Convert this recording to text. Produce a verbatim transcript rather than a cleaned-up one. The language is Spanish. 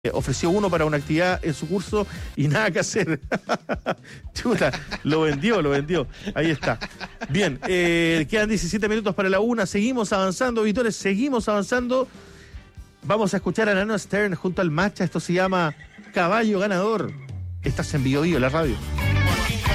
ofreció uno para una actividad en su curso y nada que hacer. Chuta, lo vendió, lo vendió. Ahí está. Bien, eh, quedan diecisiete minutos para la una. Seguimos avanzando, auditores, seguimos avanzando. Vamos a escuchar a Nano Stern junto al Macha. Esto se llama Caballo Ganador. Estás en Bio Bio, la radio.